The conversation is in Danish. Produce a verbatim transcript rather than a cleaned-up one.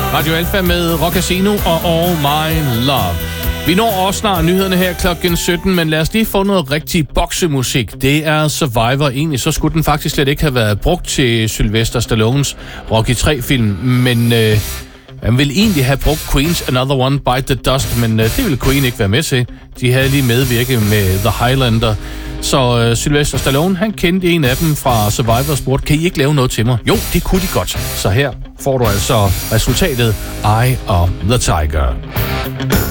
Radio Alfa med Rock Casino og All My Love. Vi når også snart nyhederne her klokken sytten, men lad os lige få noget rigtig boksemusik. Det er Survivor. Egentlig så skulle den faktisk slet ikke have været brugt til Sylvester Stallones Rocky tre-film, men øh, man ville egentlig have brugt Queen's Another One Bite the Dust, men øh, det ville Queen ikke være med til. De havde lige medvirket med The Highlander. Så øh, Sylvester Stallone, han kendte en af dem fra Survivor og spurgte, kan I ikke lave noget til mig? Jo, det kunne de godt. Så her får du altså resultatet Eye of the Tiger.